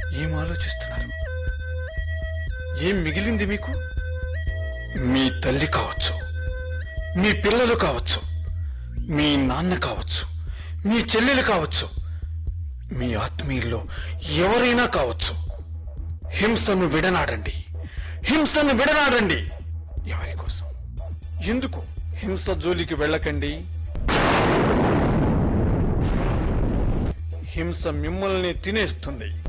ఏం ఆలోచిస్తున్నారు? ఏం మిగిలింది మీకు? మీ తల్లి కావచ్చు, మీ పిల్లలు కావచ్చు, మీ నాన్న కావచ్చు, మీ చెల్లెలు కావచ్చు, మీ ఆత్మీయుల్లో ఎవరైనా కావచ్చు. హింసను విడనాడండి, హింసను విడనాడండి. ఎవరి కోసం? ఎందుకు? హింస జోలికి వెళ్ళకండి. హింస మిమ్మల్ని తినేస్తుంది.